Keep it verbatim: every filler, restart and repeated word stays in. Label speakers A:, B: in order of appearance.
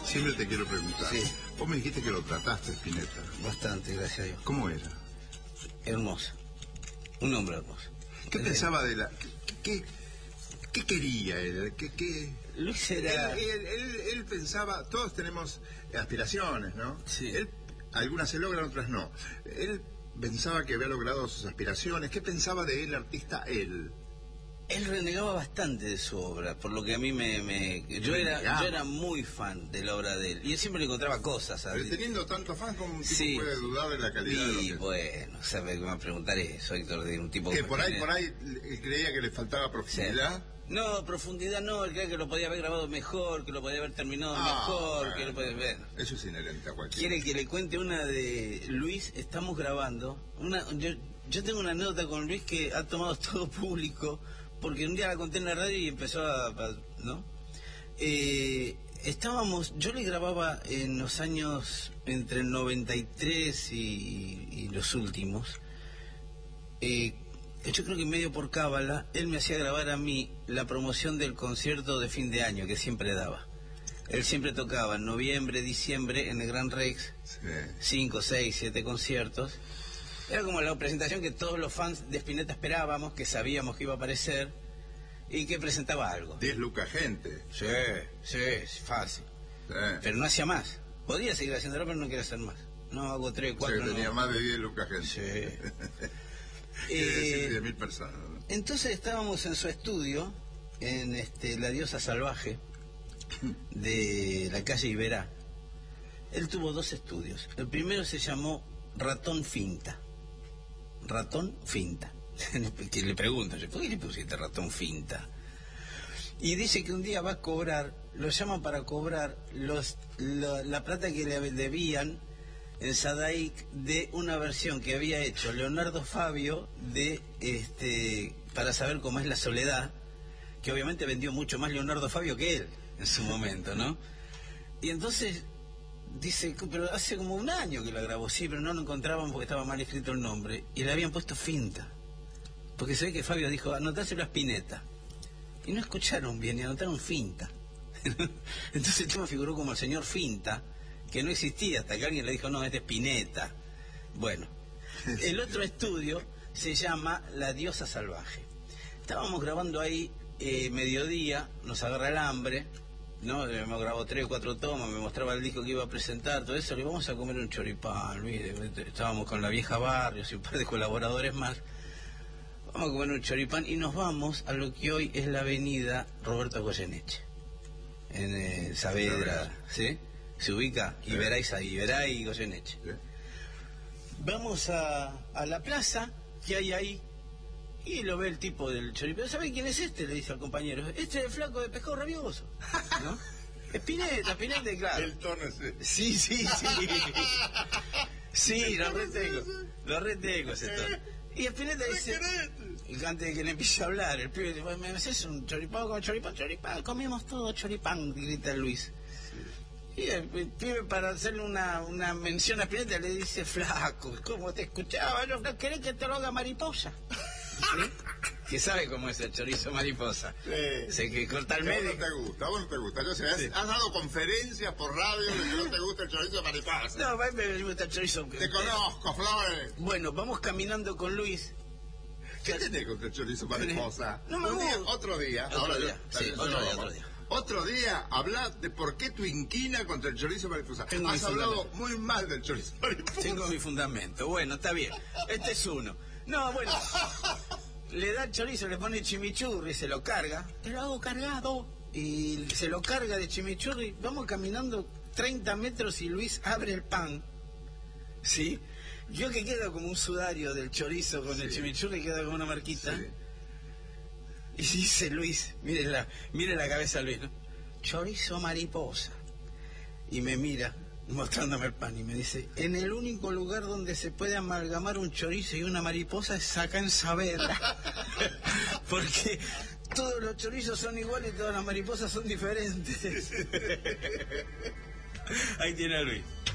A: siempre te quiero preguntar.
B: Sí.
A: Vos me dijiste que lo trataste, Spinetta.
B: Bastante, gracias a Dios.
A: ¿Cómo era?
B: Hermoso. Un hombre hermoso.
A: ¿Qué
B: Él
A: pensaba de la... ¿Qué, qué, qué quería él? ¿Qué, qué...
B: Luis era...
A: Él, él, él, él pensaba... Todos tenemos aspiraciones, ¿no?
B: Sí.
A: Él, algunas se logran, otras no. Él pensaba que había logrado sus aspiraciones. ¿Qué pensaba de él, artista, él?
B: Él renegaba bastante de su obra, por lo que a mí me... me yo, era, yo era muy fan de la obra de él, y él siempre le encontraba cosas.
A: Pero teniendo tantos fans, como un tipo
B: sí.
A: puede dudar de la calidad de lo
B: Y
A: que...
B: bueno, ¿sabe que me va a preguntar eso, Héctor? De un tipo
A: que
B: que
A: por ahí,
B: tiene...
A: por ahí, él creía que le faltaba profundidad.
B: Sí. No, profundidad no, él creía que lo podía haber grabado mejor, que lo podía haber terminado
A: ah,
B: mejor,
A: bueno,
B: que lo podía ver.
A: Eso es inherente a cualquiera.
B: ¿Quiere que le cuente una de Luis? Estamos grabando. Una, yo, yo tengo una anécdota con Luis que ha tomado todo público, porque un día la conté en la radio y empezó a... a ¿no? Eh, estábamos... Yo le grababa en los años entre el noventa y tres y, y los últimos. Eh, yo creo que medio por cábala, él me hacía grabar a mí la promoción del concierto de fin de año que siempre daba. Él siempre tocaba en noviembre, diciembre en el Gran Rex,
A: sí.
B: cinco, seis, siete conciertos. Era como la presentación que todos los fans de Spinetta esperábamos, que sabíamos que iba a aparecer y que presentaba algo.
A: Diez lucas gente.
B: Sí, sí, es fácil.
A: Sí.
B: Pero no hacía más. Podía seguir haciéndolo, pero no quería hacer más. No, hago tres, cuatro.
A: O sea, que tenía
B: no.
A: más de diez lucas gente.
B: Sí.
A: Quiere decir
B: eh,
A: diez mil personas, ¿no?
B: Entonces estábamos en su estudio, en este La Diosa Salvaje, de la calle Iberá. Él tuvo dos estudios. El primero se llamó Ratón Finta. Ratón Finta. Que le pregunto yo, ¿por qué le pusiste Ratón Finta? Y dice que un día va a cobrar, lo llaman para cobrar los, lo, la plata que le debían en Sadaic de una versión que había hecho Leonardo Fabio de este Para saber cómo es la soledad, que obviamente vendió mucho más Leonardo Fabio que él en su momento, ¿no? Y entonces dice, pero hace como un año que la grabó, sí, pero no lo encontraban porque estaba mal escrito el nombre y le habían puesto Finta, porque se ve que Fabio dijo, anotáselo a Spinetta, y no escucharon bien y anotaron Finta. Entonces el tema figuró como el señor Finta, que no existía hasta que alguien le dijo, no, este es Spinetta. Bueno, el otro estudio se llama La Diosa Salvaje. Estábamos grabando ahí eh, mediodía, nos agarra el hambre, ¿no? Me grabó tres o cuatro tomas, me mostraba el disco que iba a presentar, todo eso, le vamos a comer un choripán, Luis. Estábamos con la vieja Barrios y un par de colaboradores más. Vamos a comer un choripán y nos vamos a lo que hoy es la avenida Roberto Goyeneche, en eh, Saavedra, ¿sí? Se ubica
A: sí.
B: Iberá y, Iberá y Goyeneche. Sí. Vamos a, a la plaza que hay ahí y lo ve el tipo del choripán. ¿Sabe quién es este? Le dice al compañero. Este es el flaco de Pescado Rabioso, ¿no? Spinetta, Spinetta, claro.
A: El tono ese.
B: Sí, sí, sí. Sí, lo retengo. Lo retengo ese tono. Y Spinetta dice, antes de que le empiece a hablar, el pibe dice, ¿me haces un choripán con choripán? Choripán, comemos todo choripán, grita Luis. Y el pibe, para hacerle una, una mención a Spinetta, le dice, flaco, ¿cómo te escuchaba? ¿No querés que te lo haga mariposa? ¿Sí? Que sabe cómo es el chorizo mariposa.
A: Sí.
B: Sé que corta el medio.
A: No te gusta, a vos no te gusta. Yo sé, has,
B: Sí.
A: has dado conferencias por radio de que no te gusta el chorizo mariposa.
B: No, a mí me gusta el chorizo.
A: Te conozco, Flores.
B: Bueno, vamos caminando con Luis.
A: ¿Qué tenés contra el chorizo mariposa?
B: No me
A: Un día,
B: gusta.
A: otro día.
B: Otro
A: ahora
B: día,
A: yo,
B: sí,
A: yo
B: otro
A: no,
B: día,
A: vamos.
B: otro día.
A: Otro día, habla de por qué tu inquina contra el chorizo mariposa.
B: Tengo
A: Has
B: mi
A: hablado
B: fundamento.
A: muy mal del chorizo mariposa.
B: Tengo mi fundamento. Bueno, está bien. Este es uno. No, bueno. Le da el chorizo, le pone chimichurri, se lo carga. Te lo hago cargado. Y se lo carga de chimichurri. Vamos caminando treinta metros y Luis abre el pan. ¿Sí? Yo que quedo como un sudario del chorizo con sí. el chimichurri, queda como una marquita. Sí. Y dice Luis, mire la, mire la cabeza Luis, ¿no? Chorizo mariposa. Y me mira, mostrándome el pan, y me dice, en el único lugar donde se puede amalgamar un chorizo y una mariposa es acá en Saavedra. Porque todos los chorizos son iguales y todas las mariposas son diferentes. Ahí tiene a Luis.